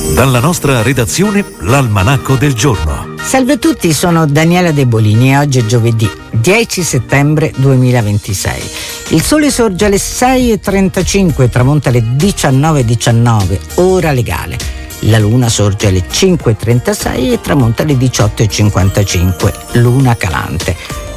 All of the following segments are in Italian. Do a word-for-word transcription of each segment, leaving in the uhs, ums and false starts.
Dalla nostra redazione, l'Almanacco del Giorno. Salve a tutti, sono Daniela De Bolini e oggi è giovedì dieci settembre duemilaventisei. Il sole sorge alle sei e trentacinque, tramonta alle diciannove e diciannove, ora legale. La luna sorge alle cinque e trentasei e tramonta alle diciotto e cinquantacinque, luna calante.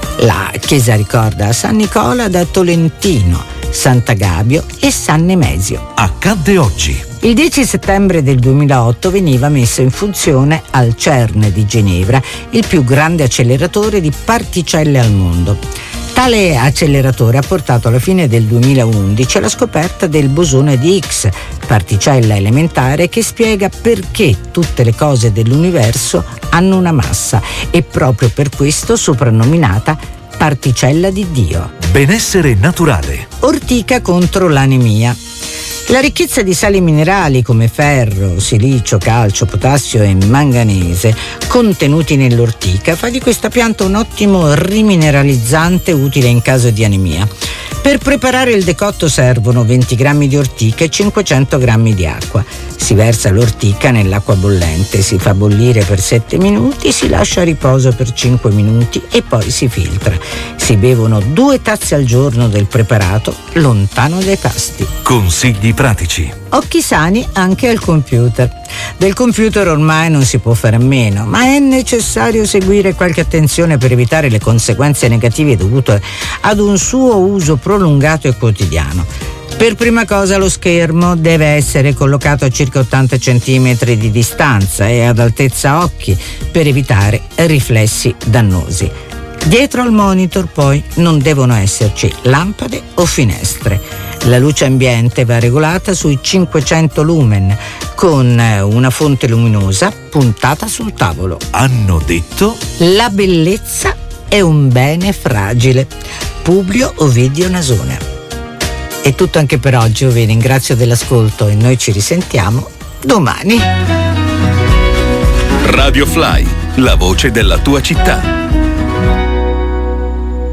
La chiesa ricorda San Nicola da Tolentino, Sant'Agabio e San Nemesio. Accadde oggi. Il dieci settembre del duemilaotto veniva messo in funzione al CERN di Ginevra il più grande acceleratore di particelle al mondo. Tale acceleratore ha portato alla fine del duemilaundici alla scoperta del bosone di Higgs, particella elementare che spiega perché tutte le cose dell'universo hanno una massa e proprio per questo soprannominata particella di Dio. Benessere naturale. Ortica contro l'anemia. La ricchezza di sali minerali come ferro, silicio, calcio, potassio e manganese contenuti nell'ortica fa di questa pianta un ottimo rimineralizzante utile in caso di anemia. Per preparare il decotto servono venti grammi di ortica e cinquecento grammi di acqua. Si versa l'ortica nell'acqua bollente, si fa bollire per sette minuti, si lascia a riposo per cinque minuti e poi si filtra. Si bevono due tazze al giorno del preparato lontano dai pasti. Consigli pratici. Occhi sani anche al computer. Del computer ormai non si può fare a meno, ma è necessario seguire qualche attenzione per evitare le conseguenze negative dovute ad un suo uso prolungato e quotidiano. Per prima cosa lo schermo deve essere collocato a circa ottanta centimetri di distanza e ad altezza occhi per evitare riflessi dannosi. Dietro al monitor poi non devono esserci lampade o finestre. La luce ambiente va regolata sui cinquecento lumen con una fonte luminosa puntata sul tavolo. Hanno detto: la bellezza è un bene fragile. Publio Ovidio Nasone. È tutto anche per oggi, io vi ringrazio dell'ascolto e noi ci risentiamo domani. Radio Fly, la voce della tua città.